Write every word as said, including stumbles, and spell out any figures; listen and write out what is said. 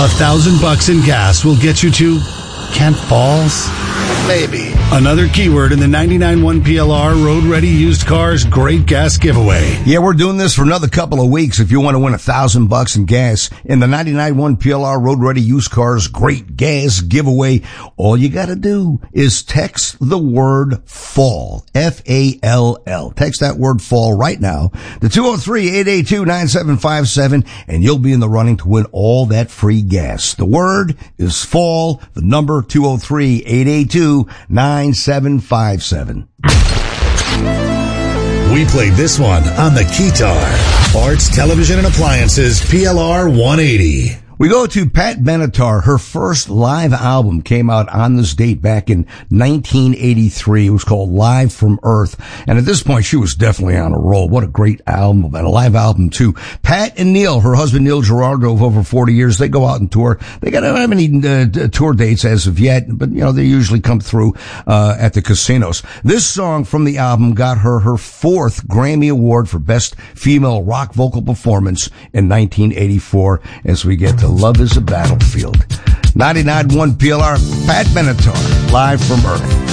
A thousand bucks in gas will get you to Kent Falls? Maybe. Another keyword in the ninety-nine point one P L R Road Ready Used Cars Great Gas Giveaway. Yeah, we're doing this for another couple of weeks. If you want to win a thousand bucks in gas in the ninety-nine point one P L R Road Ready Used Cars Great Gas Giveaway, all you got to do is text the word FALL, F A L L. Text that word FALL right now to two oh three, eight eight two, nine seven five seven, and you'll be in the running to win all that free gas. The word is FALL, the number two oh three, eight eight two, nine seven five seven. We played this one on the Keytar. Parts, television, and appliances, P L R one eighty. We go to Pat Benatar. Her first live album came out on this date back in nineteen eighty-three. It was called Live from Earth. And at this point, she was definitely on a roll. What a great album, and a live album too. Pat and Neil, her husband Neil Giraldo of over forty years, they go out and tour. They got don't have any uh, tour dates as of yet, but you know, they usually come through uh at the casinos. This song from the album got her her fourth Grammy Award for Best Female Rock Vocal Performance in nineteen eighty-four, as we get to Love is a Battlefield. ninety-nine point one P L R, Pat Benatar, live from Earth.